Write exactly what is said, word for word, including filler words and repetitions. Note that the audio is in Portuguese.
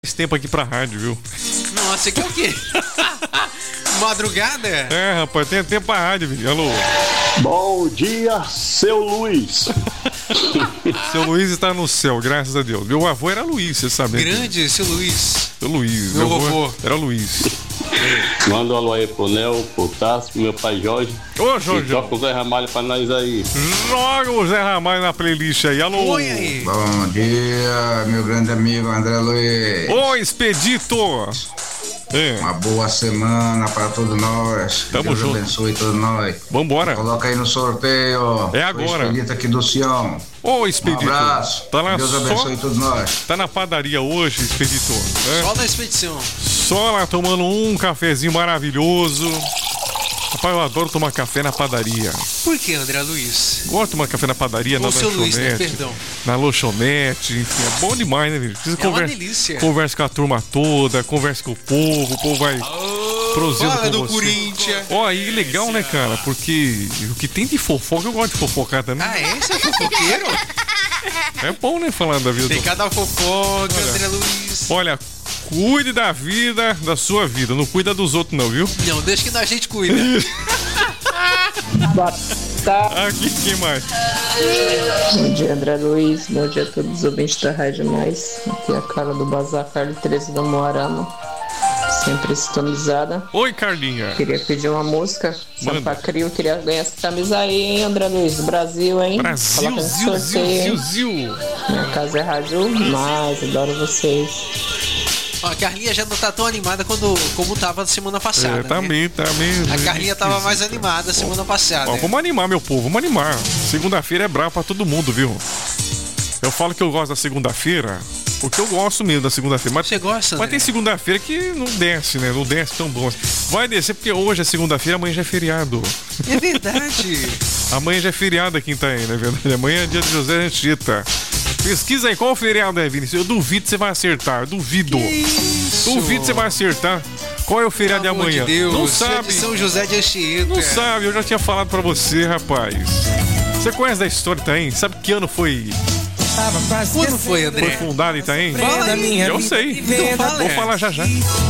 Esse tempo aqui pra rádio, viu? Nossa, você quer o quê? Madrugada? É, rapaz, tem tempo pra rádio, viu? Alô? Bom dia, seu Luiz. Seu Luiz está no céu, graças a Deus. Meu avô era Luiz, você sabe. Grande, seu Luiz. Seu Luiz. Meu, meu avô avô. era Luiz. Manda um alô aí pro Nel, pro Tássio, pro meu pai Jorge. Ô, Jorge. E toca o Zé Ramalho pra nós aí. Joga o Zé Ramalho na playlist aí. Alô? Oi aí. Bom dia, meu grande amigo André Luiz. Ô, Expedito. É. Uma boa semana para todos nós. Tamo Deus junto. abençoe todos nós. Vambora. Coloca aí no sorteio. É agora. O Expedito aqui do Sião. Ô, Expedito. Um abraço. Tá lá Deus só... abençoe todos nós. Tá na padaria hoje, Expedito. É. Só na expedição. Só lá tomando um cafezinho maravilhoso. Rapaz, eu adoro tomar café na padaria. Por que, André Luiz? Gosto de tomar café na padaria, Ou na seu Luiz, né? lanchonete. Perdão. Na lanchonete, enfim, é bom demais, né, velho? Precisa É uma conversa, delícia. conversa com a turma toda, conversa com o povo, o povo vai prosseguindo Fala com do você. Corinthians. Ó, aí legal, né, cara? Porque o que tem de fofoca, eu gosto de fofocar também. Ah, é? Você é fofoqueiro? É bom, né, falar da vida Tem do... cada fofoca, Olha. André Luiz. Olha, cuide da vida, da sua vida. Não cuida dos outros, não, viu? Não, deixa que a gente cuida. Boa tarde. Aqui, quem mais? Bom dia, André Luiz. Bom dia a todos os ouvintes da Rádio Mais. Aqui é a Carla do Bazar, Carlos treze do Moarama. Sempre sintonizada. Oi, Carlinha. Queria pedir uma música. Manda. Sampa Crio, queria ganhar essa camisa aí, hein, André Luiz? Brasil, hein? Brasil, Coloca no zil, zil, sorteio, zil, hein? zil. Minha casa é Rádio Mais, adoro vocês. Ó, a Carlinha já não tá tão animada quando, como tava semana passada. É, tá né? bem, tá bem. A Carlinha tava mais animada semana passada. Ó, vamos animar, meu povo, vamos animar. Segunda-feira é bravo pra todo mundo, viu? Eu falo que eu gosto da segunda-feira, porque eu gosto mesmo da segunda-feira. Mas, Você gosta, mas André? tem segunda-feira que não desce, né? Não desce tão bom. Vai descer porque hoje é segunda-feira, amanhã já é feriado. É verdade. Amanhã já é feriado aqui em Itaém, não é verdade? Amanhã é dia de José Anchieta. Pesquisa aí qual feriado é, Vinícius. Eu duvido que você vai acertar. Duvido. Isso. Duvido que você vai acertar. Qual é o feriado Pelo de amor amanhã? de Deus, não dia sabe. de São José de Anchieta. Não sabe, eu já tinha falado pra você, rapaz. Você conhece da história de Itaém? Sabe que ano foi, Quando foi, foi André? fundado Itaém? Fala aí. Eu sei. Então fala. Vou falar já já.